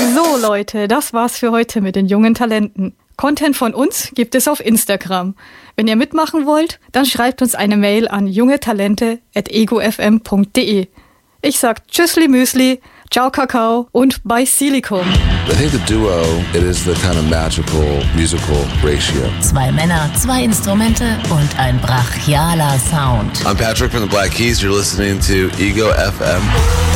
So Leute, das war's für heute mit den jungen Talenten. Content von uns gibt es auf Instagram. Wenn ihr mitmachen wollt, dann schreibt uns eine Mail an jungetalente@egofm.de. Ich sag Tschüssli Müsli, Ciao Kakao und Bye Silicon. I think the duo, it is the kind of magical musical ratio. 2 Männer, 2 Instrumente und ein brachialer Sound. I'm Patrick from the Black Keys. You're listening to Ego FM.